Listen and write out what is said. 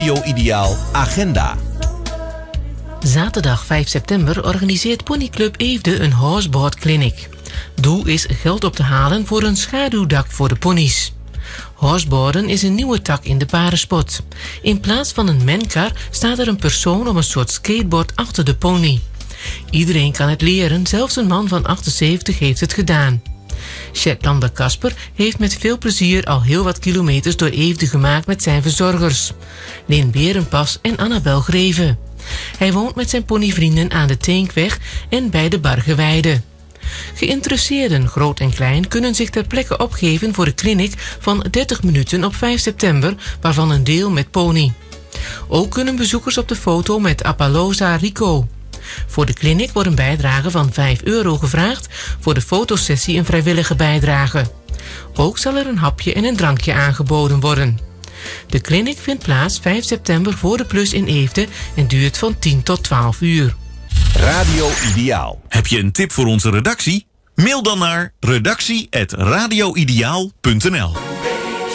Radio Ideaal Agenda. Zaterdag 5 september organiseert Ponyclub Eefde een horseboard clinic. Doel is geld op te halen voor een schaduwdak voor de ponies. Horseboarden is een nieuwe tak in de paardensport. In plaats van een menkar staat er een persoon op een soort skateboard achter de pony. Iedereen kan het leren, zelfs een man van 78 heeft het gedaan. Shetlander Casper heeft met veel plezier al heel wat kilometers door Eefde gemaakt met zijn verzorgers. Lin Berenpas en Annabel Greven. Hij woont met zijn ponyvrienden aan de Teenkweg en bij de Bargeweide. Geïnteresseerden, groot en klein, kunnen zich ter plekke opgeven voor de clinic van 30 minuten op 5 september, waarvan een deel met pony. Ook kunnen bezoekers op de foto met Appaloosa Rico. Voor de clinic wordt een bijdrage van €5 gevraagd, voor de fotosessie een vrijwillige bijdrage. Ook zal er een hapje en een drankje aangeboden worden. De clinic vindt plaats 5 september voor de Plus in Eefde en duurt van 10 tot 12 uur. Radio Ideaal. Heb je een tip voor onze redactie? Mail dan naar redactie@radioideaal.nl.